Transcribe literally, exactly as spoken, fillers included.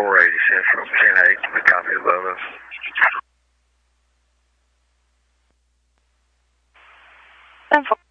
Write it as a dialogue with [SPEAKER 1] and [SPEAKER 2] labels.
[SPEAKER 1] four eighty Central, ten eight, the copy above us.
[SPEAKER 2] ten four.